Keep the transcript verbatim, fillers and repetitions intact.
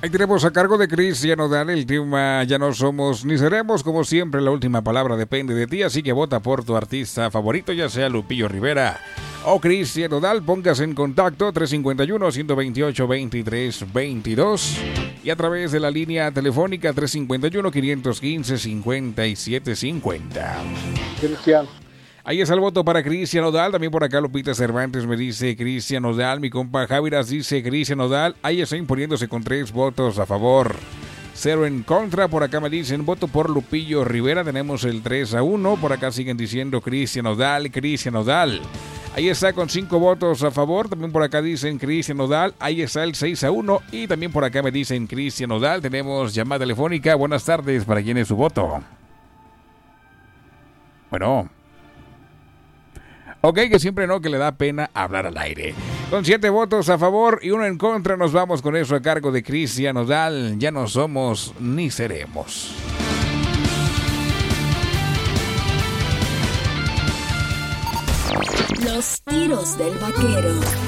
Ahí tenemos a cargo de Cristian Nodal el tema Ya no somos ni seremos. Como siempre, la última palabra depende de ti, así que vota por tu artista favorito, ya sea Lupillo Rivera o Cristian Nodal. Póngase en contacto tres cinco uno, uno dos ocho, veintitrés veintidós y a través de la línea telefónica tres cinco uno, cinco uno cinco, cincuenta y siete cincuenta. Cristian. Ahí está el voto para Cristian Nodal. También por acá Lupita Cervantes me dice Cristian Nodal. Mi compa Javiras dice Cristian Nodal. Ahí está imponiéndose con tres votos a favor, cero en contra. Por acá me dicen voto por Lupillo Rivera. Tenemos el tres a uno. Por acá siguen diciendo Cristian Nodal, Cristian Nodal. Ahí está con cinco votos a favor. También por acá dicen Cristian Nodal. Ahí está el seis a uno. Y también por acá me dicen Cristian Nodal. Tenemos llamada telefónica. Buenas tardes. ¿Para quién es su voto? Bueno. Ok, que siempre no, que le da pena hablar al aire. Con siete votos a favor y uno en contra, nos vamos con eso a cargo de Cristian Nodal. Ya no somos ni seremos. Los tiros del vaquero.